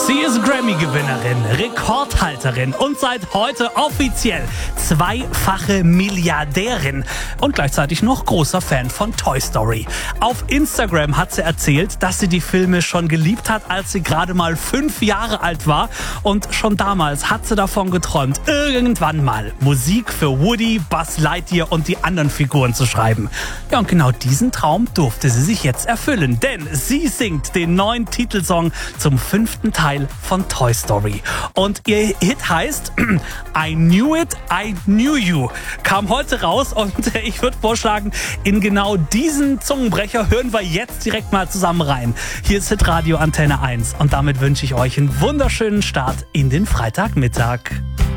Sie ist Grammy-Gewinnerin, Rekordhalterin und seit heute offiziell zweifache Milliardärin und gleichzeitig noch großer Fan von Toy Story. Auf Instagram hat sie erzählt, dass sie die Filme schon geliebt hat, als sie gerade mal 5 Jahre alt war, und schon damals hat sie davon geträumt, irgendwann mal Musik für Woody, Buzz Lightyear und die anderen Figuren zu schreiben. Ja, und genau diesen Traum durfte sie sich jetzt erfüllen, denn sie singt den neuen Titelsong zum 5. Teil von Toy Story. Und ihr Hit heißt I Knew It, I Knew You. Kam heute raus und ich würde vorschlagen, in genau diesen Zungenbrecher hören wir jetzt direkt mal zusammen rein. Hier ist Hitradio Antenne 1 und damit wünsche ich euch einen wunderschönen Start in den Freitagmittag.